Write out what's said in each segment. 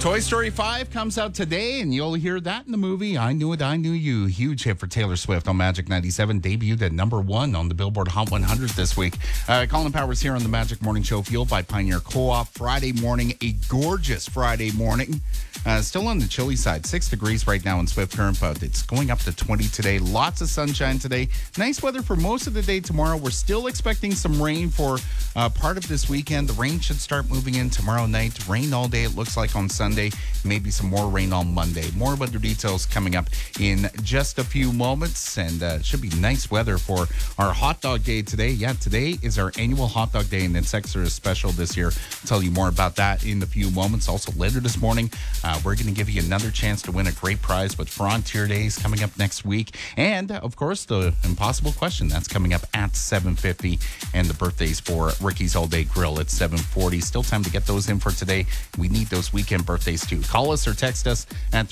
Toy Story 5 comes out today, and you'll hear that in the movie I Knew It, I Knew You. Huge hit for Taylor Swift on Magic 97. Debuted at number 1 on the Billboard Hot 100 this week. Colin Powers here on the Magic Morning Show, fueled by Pioneer Co-op. Friday morning, a gorgeous Friday morning. Still on the chilly side. 6 degrees right now in Swift Current, but it's going up to 20 today. Lots of sunshine today. Nice weather for most of the day tomorrow. We're still expecting some rain for part of this weekend. The rain should start moving in tomorrow night. Rain all day, it looks like, on Sunday. Maybe some more rain on Monday. More weather details coming up in just a few moments. And it should be nice weather for our hot dog day today. Yeah, today is our annual hot dog day, and it's extra special this year. I'll tell you more about that in a few moments. Also, later this morning, we're going to give you another chance to win a great prize with Frontier Days coming up next week. And, of course, the impossible question, that's coming up at 7:50. And the birthdays for Ricky's All Day Grill at 7:40. Still time to get those in for today. We need those weekend birthdays, too. Call us or text us at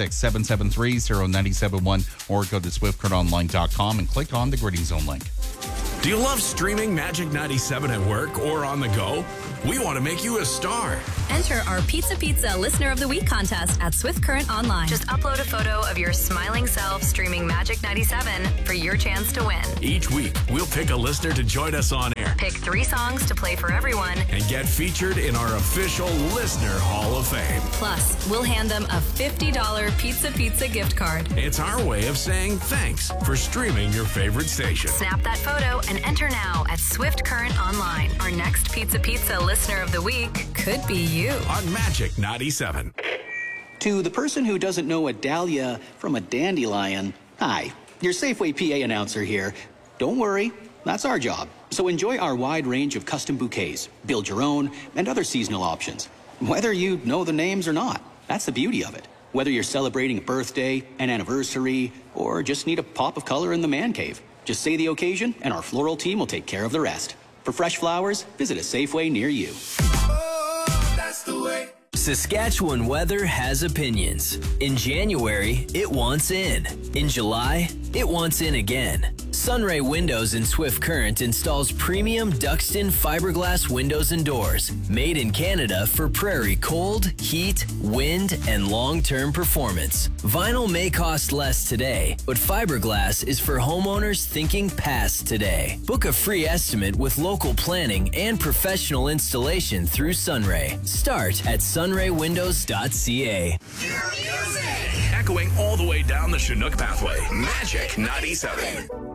306-773-0971 or go to swiftcurrentonline.com and click on the Gritting Zone link. Do you love streaming Magic 97 at work or on the go? We want to make you a star. Enter our Pizza Listener of the Week contest at Swift Current Online. Just upload a photo of your smiling self streaming Magic 97 for your chance to win. Each week, we'll pick a listener to join us on air. Pick 3 songs to play for everyone. And get featured in our official Listener Hall of Fame. Plus, we'll hand them a $50 Pizza gift card. It's our way of saying thanks for streaming your favorite station. Snap that photo and enter now at Swift Current Online. Our next Pizza Listener of the Week could be you. On Magic 97. To the person who doesn't know a dahlia from a dandelion, hi, your Safeway PA announcer here. Don't worry, that's our job. So enjoy our wide range of custom bouquets, build your own, and other seasonal options. Whether you know the names or not, that's the beauty of it. Whether you're celebrating a birthday, an anniversary, or just need a pop of color in the man cave, just say the occasion and our floral team will take care of the rest. For fresh flowers, visit a Safeway near you. Oh, that's the way. Saskatchewan weather has opinions. In January, it wants in. In July, it wants in again. Sunray Windows in Swift Current installs premium Duxton fiberglass windows and doors, made in Canada for prairie cold, heat, wind, and long-term performance. Vinyl may cost less today, but fiberglass is for homeowners thinking past today. Book a free estimate with local planning and professional installation through Sunray. Start at sunraywindows.ca. Echoing all the way down the Chinook pathway, Magic 97.